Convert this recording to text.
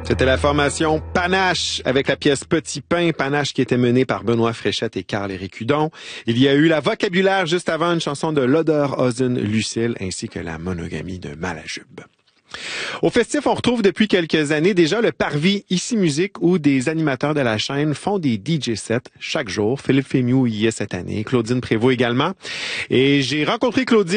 C'était la formation Panache avec la pièce Petit Pain, Panache qui était menée par Benoît Fréchette et Carl-Éric Hudon. Il y a eu la Vocabulaire juste avant, une chanson de Loder Ozun Lucille ainsi que la Monogamie de Malajube. Au festif, on retrouve depuis quelques années déjà le Parvis Ici Musique où des animateurs de la chaîne font des DJ sets chaque jour. Philippe Fémieux y est cette année, Claudine Prévost également. Et j'ai rencontré Claudine